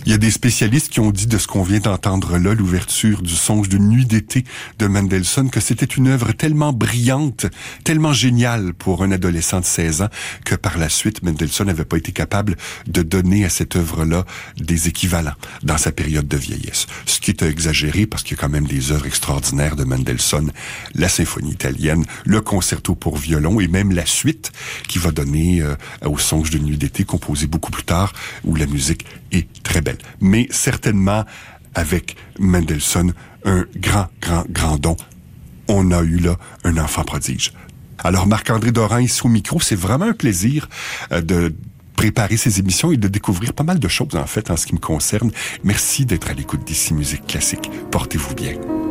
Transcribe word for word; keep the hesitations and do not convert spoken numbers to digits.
Il y a des spécialistes qui ont dit de ce qu'on vient d'entendre là, l'ouverture du Songe d'une nuit d'été de Mendelssohn, que c'était une œuvre tellement brillante, tellement géniale pour un adolescent de seize ans, que par la suite, Mendelssohn n'avait pas été capable de donner à cette œuvre-là des équivalents dans sa période de vieillesse. Ce qui est exagéré parce qu'il y a quand même des œuvres extraordinaires de Mendelssohn, la symphonie italienne, le concerto pour violon et même la suite qui va donner euh, au Songe d'une nuit d'été, composé beaucoup plus tard, où la musique est très belle. Mais certainement, avec Mendelssohn, un grand, grand, grand don. On a eu là un enfant prodige. Alors, Marc-André Doran, ici au micro, c'est vraiment un plaisir euh, de préparer ces émissions et de découvrir pas mal de choses, en fait, en ce qui me concerne. Merci d'être à l'écoute d'Ici Musique Classique. Portez-vous bien.